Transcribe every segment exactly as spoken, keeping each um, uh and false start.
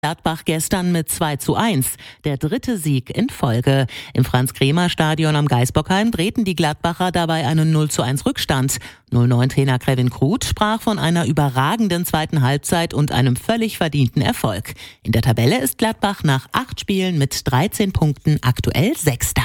Gladbach gestern mit zwei zu eins, der dritte Sieg in Folge. Im Franz-Kremer-Stadion am Gaisbockheim drehten die Gladbacher dabei einen null zu eins Rückstand. null neun-Trainer Kevin Kruth sprach von einer überragenden zweiten Halbzeit und einem völlig verdienten Erfolg. In der Tabelle ist Gladbach nach acht Spielen mit dreizehn Punkten aktuell Sechster.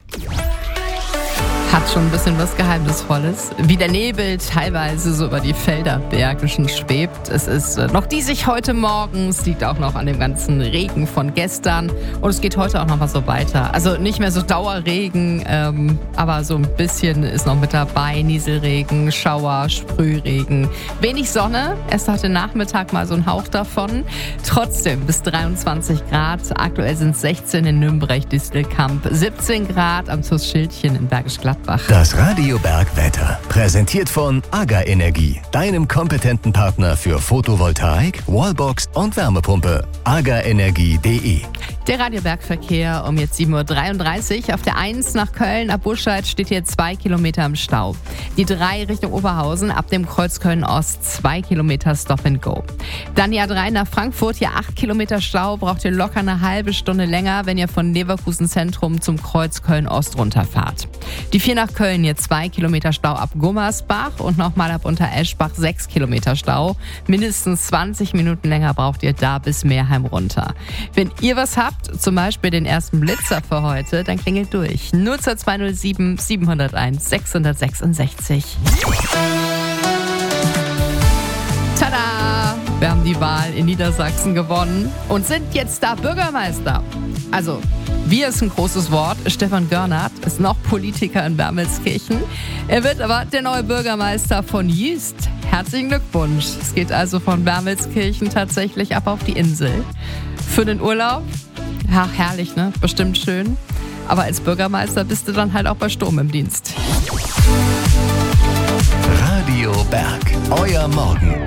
Hat schon ein bisschen was Geheimnisvolles. Wie der Nebel teilweise so über die Felder Bergischen schwebt. Es ist noch diesig heute Morgen. Es liegt auch noch an dem ganzen Regen von gestern. Und es geht heute auch noch mal so weiter. Also nicht mehr so Dauerregen, ähm, aber so ein bisschen ist noch mit dabei. Nieselregen, Schauer, Sprühregen. Wenig Sonne. Erst heute Nachmittag mal so ein Hauch davon. Trotzdem bis dreiundzwanzig Grad. Aktuell sind es sechzehn in Nürnberg, Distelkamp. siebzehn Grad am T U S Schildchen in Bergisch Gladbach. Das Radio Berg Wetter, präsentiert von AGA Energie, deinem kompetenten Partner für Photovoltaik, Wallbox und Wärmepumpe. aga energie punkt de. Der Radiobergverkehr um jetzt sieben Uhr dreiunddreißig. Auf der eins nach Köln ab Buscheid steht hier zwei Kilometer im Stau. Die drei Richtung Oberhausen ab dem Kreuz Köln-Ost zwei Kilometer Stop and Go. Dann die A drei nach Frankfurt, hier acht Kilometer Stau, braucht ihr locker eine halbe Stunde länger, wenn ihr von Leverkusen Zentrum zum Kreuz Köln-Ost runterfahrt. Die vier nach Köln, hier zwei Kilometer Stau ab Gummersbach und nochmal ab Untereschbach sechs Kilometer Stau. Mindestens zwanzig Minuten länger braucht ihr da bis Meerheim runter. Wenn ihr was habt, zum Beispiel den ersten Blitzer für heute, dann klingelt durch. null zwei null sieben sieben null eins sechs sechs sechs. Tada! Wir haben die Wahl in Niedersachsen gewonnen und sind jetzt da Bürgermeister. Also, wir ist ein großes Wort. Stefan Görnert ist noch Politiker in Wermelskirchen. Er wird aber der neue Bürgermeister von Jüst. Herzlichen Glückwunsch. Es geht also von Wermelskirchen tatsächlich ab auf die Insel. Für den Urlaub? Ja, herrlich, ne? Bestimmt schön. Aber als Bürgermeister bist du dann halt auch bei Sturm im Dienst. Radio Berg, euer Morgen.